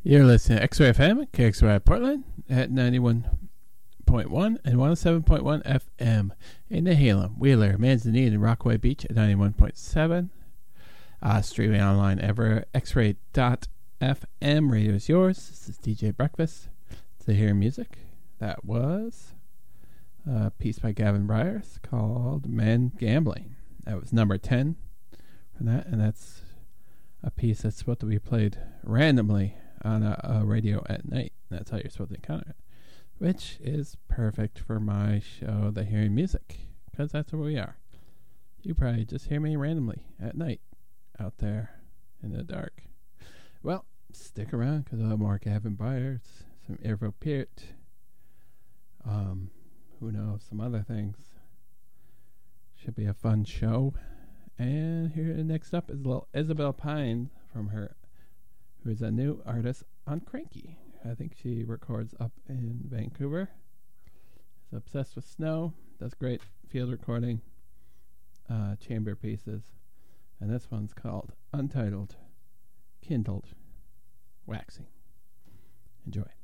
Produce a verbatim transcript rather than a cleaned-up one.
You're listening to X-Ray F M, K X R I Portland at ninety-one point one and one oh seven point one F M in Nehalem, Wheeler, Manzanita, and Rockaway Beach at ninety-one point seven. Uh, streaming online ever, x ray dot f m. Radio is yours. This is D J Breakfast. To hear music, that was a piece by Gavin Bryars called Men Gambling. That was number ten from that, and that's a piece that's supposed to be played randomly on a, a radio at night. That's how you're supposed to encounter it, which is perfect for my show, The Hearing Music, because that's where we are. You probably just hear me randomly at night out there in the dark. Well, stick around because I'll have more Gavin Bryars, some Irvo Peart, um, who knows, some other things. Should be a fun show. And here next up is little Isabel Pine from her, who is a new artist on Cranky. I think she records up in Vancouver. Is obsessed with snow. Does great field recording, uh, chamber pieces. And this one's called Untitled Kindled Waxing. Enjoy.